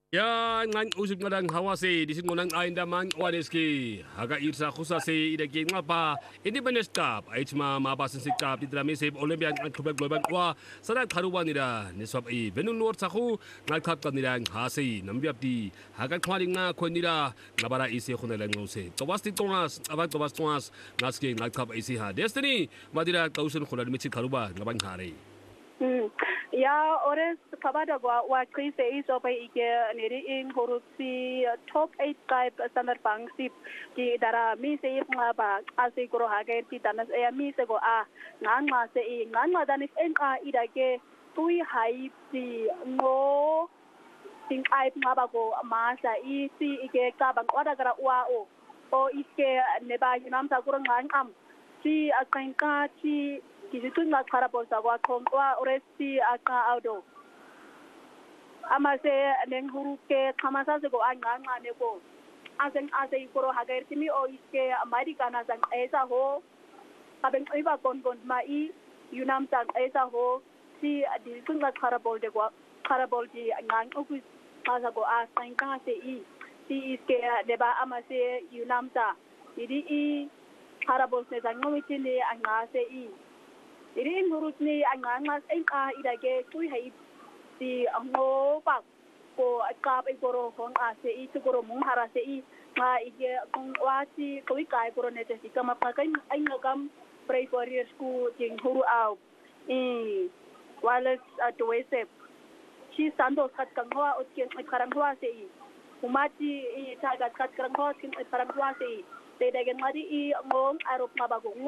Ya ngan usip ngadang hawase di singunang ain damang waneski haga irsa khusase ida ge ngapa Independence Cup ai chma ma basin sikap di drami seb Olympian an khubak global wa sada kharuwanira niswap I benun nor sakhu ngal khap kanira hase nambiap di haga khwaling na khonira ngabara ise khunela ngose tawasti tonas aba tawas tonas ngaske ngal khap ise ha destiny madira kausun khulal michi kharuba ngabang hare Ya, ores kabada wa krise iso pa ike niri in horusi top 8 type standard bank sip di dara mi se if nga ba asi kuro hage ti danas e mi se go a ngan ma se I ngan ma danis en a ida ke tui hai ti ngo ting ai nga ba go ma sa I si ike ka bang oda gara wa o ike ne ba hinam sa kuro ngan am si akain ka ti Kisitu nga karabol sa wa kongwa oresti aka audo. Amase neng huruke kamasa se go anga ne go. Aseng ikoro hagertimi o iske Amerika na sang esa ho. Kabeng iba kon mai yunam sang esa ho si di sunga karabol de go karabol di ngang okus masa go aseng ka se I si iske deba amase yunam sa. Jadi karabol se sang ngawiti ni anga se I. Ini menurut ni angan idage tui hai di mo pak ko kap ikoro hong ase itu koro mung harase I ma ige kong wasi koi kai koro nete si kama pakai ngam pray for your school jing huru au Wallace Tuwesep si sandos kat kang hoa utkin karang hoa se I umati I tagat kat karang hoa utkin karang hoa se I te dagen mari I ngong arop mabagong